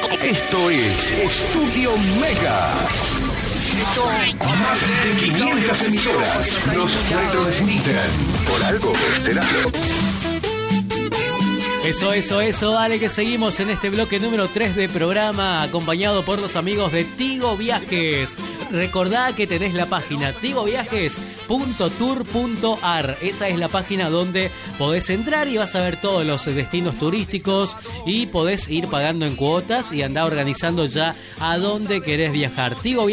Esto es Estudio Mega. Más de 500 emisoras nos retransmiten. Por algo será. Eso, dale que seguimos en este bloque número 3 de programa, acompañado por los amigos de Tigo Viajes. Recordá que tenés la página tigoviajes.tour.ar. Esa es la página donde podés entrar y vas a ver todos los destinos turísticos y podés ir pagando en cuotas y andar organizando ya a dónde querés viajar.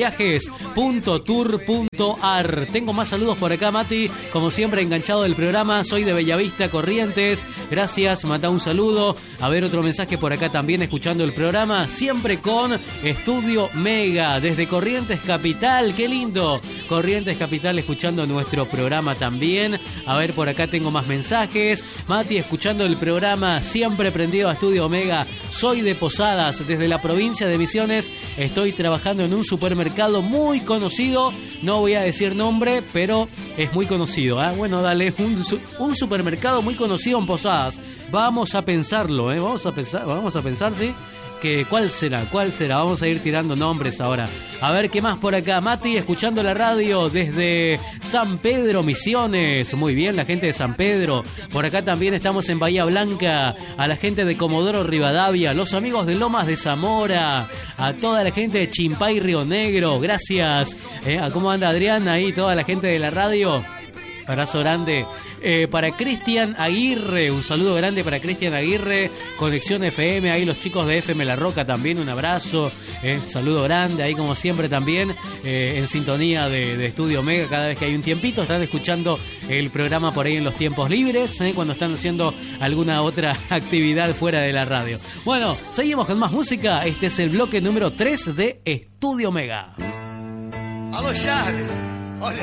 tigoviajes.tour.ar. Tengo más saludos por acá, Mati, como siempre enganchado del programa. Soy de Bellavista, Corrientes. Gracias, Matá un saludo. A ver, otro mensaje por acá también escuchando el programa, siempre con Estudio Mega desde Corrientes Capital. Qué lindo, Corrientes Capital escuchando nuestro programa también. A ver, por acá tengo más mensajes. Mati escuchando el programa, siempre prendido a Estudio Mega. Soy de Posadas, desde la provincia de Misiones. Estoy trabajando en un supermercado muy conocido. No voy a decir nombre, pero es muy conocido, ¿eh? Bueno, dale, un supermercado muy conocido en Posadas. Vamos a pensarlo, ¿eh? Vamos a pensar, ¿sí? ¿Cuál será? Vamos a ir tirando nombres ahora. A ver, ¿qué más por acá? Mati, escuchando la radio desde San Pedro, Misiones. Muy bien, la gente de San Pedro. Por acá también estamos en Bahía Blanca. A la gente de Comodoro Rivadavia, los amigos de Lomas de Zamora, a toda la gente de Chimpay, Río Negro. Gracias. ¿Cómo anda Adrián? Ahí, toda la gente de la radio. Abrazo grande. Para Cristian Aguirre, un saludo grande para Cristian Aguirre, Conexión FM, ahí los chicos de FM La Roca también, un abrazo, saludo grande, ahí como siempre también, en sintonía de Estudio Mega, cada vez que hay un tiempito, están escuchando el programa por ahí en los tiempos libres, cuando están haciendo alguna otra actividad fuera de la radio. Bueno, seguimos con más música, este es el bloque número 3 de Estudio Mega. Alô, Charlie.